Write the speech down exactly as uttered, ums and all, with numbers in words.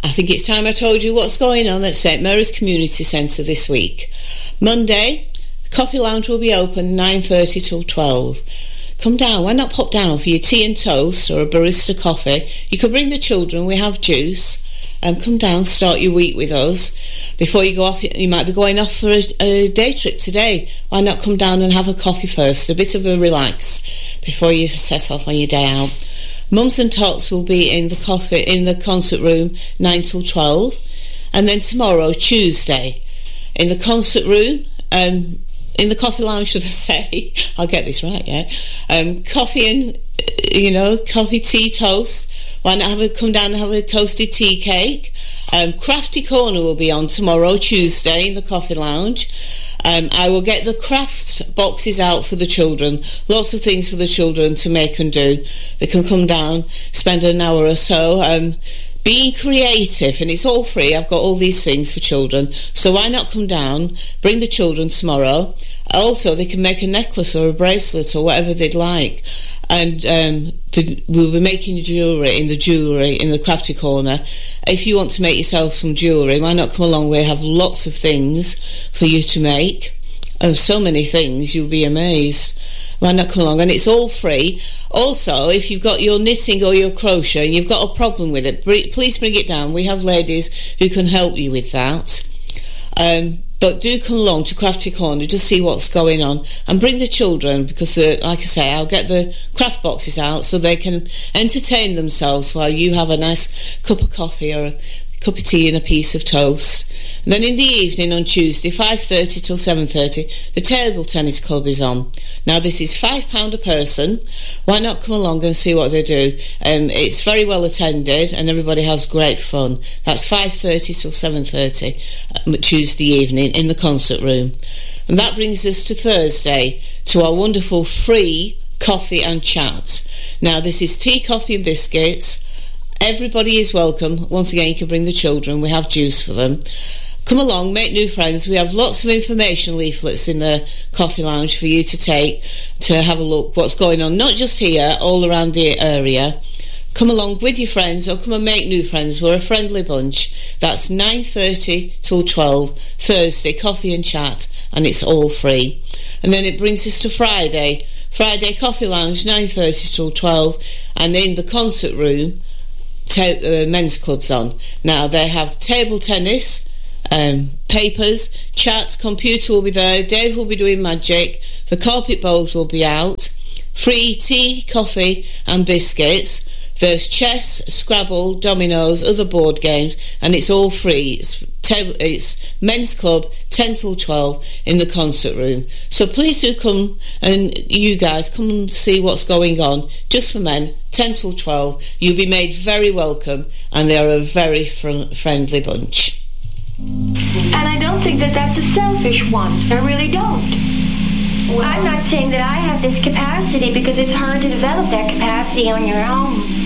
I think it's time I told you what's going on at St Mary's Community Centre this week. Monday, Coffee Lounge will be open nine thirty till twelve. Come down. Why not pop down for your tea and toast or a barista coffee? You can bring the children. We have juice. Um, come down, start your week with us. Before you go off, you might be going off for a, a day trip today. Why not come down and have a coffee first, a bit of a relax before you set off on your day out. Mums and Tots will be in the coffee in the concert room nine till twelve, and then tomorrow, Tuesday, in the concert room, um, in the coffee lounge, should I say? I'll get this right, yeah. Um, coffee and you know, coffee, tea, toast. Why not have a come down and have a toasted tea cake? Um, Crafty Corner will be on tomorrow, Tuesday, in the coffee lounge. Um, I will get the craft boxes out for the children. Lots of things for the children to make and do. They can come down, spend an hour or so um, being creative, and it's all free. I've got all these things for children. So why not come down, bring the children tomorrow. Also, they can make a necklace or a bracelet or whatever they'd like. And um, to, we'll be making jewellery in the jewellery in the Crafty Corner. If you want to make yourself some jewellery, why not come along? We have lots of things for you to make. Oh, so many things, you'll be amazed. Why not come along? And it's all free. Also, if you've got your knitting or your crochet and you've got a problem with it, please bring it down. We have ladies who can help you with that. Um, But do come along to Crafty Corner, just see what's going on, and bring the children, because, uh, like I say, I'll get the craft boxes out so they can entertain themselves while you have a nice cup of coffee or a cup of tea and a piece of toast. And then in the evening on Tuesday, five thirty till seven thirty, the Table Tennis Club is on. Now, this is five pounds a person. Why not come along and see what they do? Um, it's very well attended and everybody has great fun. That's five thirty till seven thirty um, Tuesday evening in the concert room. And that brings us to Thursday, to our wonderful free coffee and chat. Now, this is tea, coffee and biscuits. Everybody is welcome. Once again, you can bring the children. We have juice for them. Come along, make new friends. We have lots of information leaflets in the coffee lounge for you to take to have a look what's going on, not just here, all around the area. Come along with your friends or come and make new friends. We're a friendly bunch. That's nine thirty till twelve, Thursday, coffee and chat, and it's all free. And then it brings us to Friday. Friday, coffee lounge, nine thirty till twelve, and in the concert room, Ta- uh, men's clubs on. Now they have table tennis, um, papers, chat, computer will be there, Dave will be doing magic, the carpet bowls will be out, free tea, coffee and biscuits. There's chess, Scrabble, dominoes, other board games, and it's all free. It's, te- it's men's club, ten till twelve in the concert room. So please do come, and you guys come and see what's going on. Just for men, ten till twelve. You'll be made very welcome, and they are a very fr- friendly bunch. And I don't think that that's a selfish want. I really don't. Well, I'm not saying that I have this capacity, because it's hard to develop that capacity on your own.